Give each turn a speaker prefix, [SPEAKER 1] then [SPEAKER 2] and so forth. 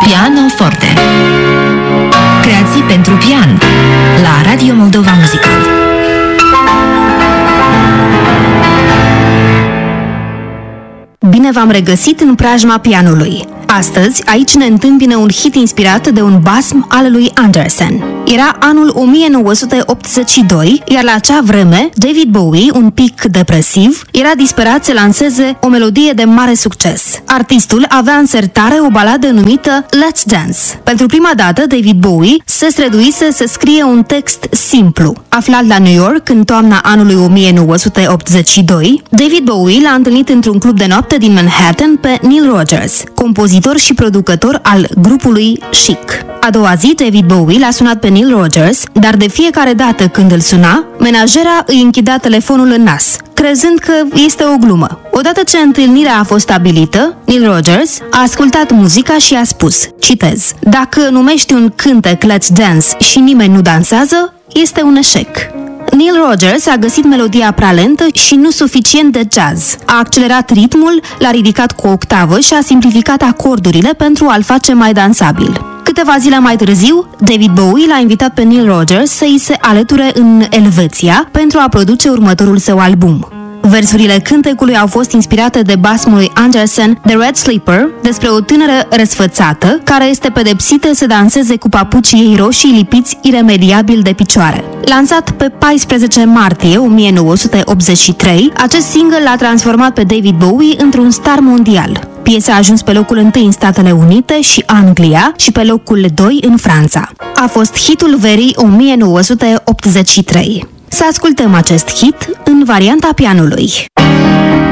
[SPEAKER 1] Pianoforte. Creații pentru pian la Radio Moldova Muzical.
[SPEAKER 2] Bine v-am regăsit în preajma pianului. Astăzi, aici ne întâmpină un hit inspirat de un basm al lui Andersen. Era anul 1982, iar la acea vreme, David Bowie, un pic depresiv, era disperat să lanseze o melodie de mare succes. Artistul avea în sertare o baladă numită Let's Dance. Pentru prima dată, David Bowie se străduise să scrie un text simplu. Aflat la New York în toamna anului 1982, David Bowie l-a întâlnit într-un club de noapte din Manhattan pe Neil Rogers, compozitor și producător al grupului Chic. A doua zi, David Bowie l-a sunat pe Neil Rogers, dar de fiecare dată când îl suna, menajera îi închidea telefonul în nas, crezând că este o glumă. Odată ce întâlnirea a fost stabilită, Neil Rogers a ascultat muzica și a spus, citez, "Dacă numești un cântec Let's Dance și nimeni nu dansează, este un eșec." Neil Rogers a găsit melodia prea lentă și nu suficient de jazz. A accelerat ritmul, l-a ridicat cu o octavă și a simplificat acordurile pentru a-l face mai dansabil. Câteva zile mai târziu, David Bowie l-a invitat pe Neil Rogers să îi se alăture în Elveția pentru a produce următorul său album. Versurile cântecului au fost inspirate de basmul lui Andersen, The Red Slipper, despre o tânără răsfățată care este pedepsită să danseze cu papucii ei roșii lipiți iremediabil de picioare. Lansat pe 14 martie 1983, acest single l-a transformat pe David Bowie într-un star mondial. Piesa a ajuns pe locul 1 în Statele Unite și Anglia și pe locul 2 în Franța. A fost hitul verii 1983. Să ascultăm acest hit în varianta pianului.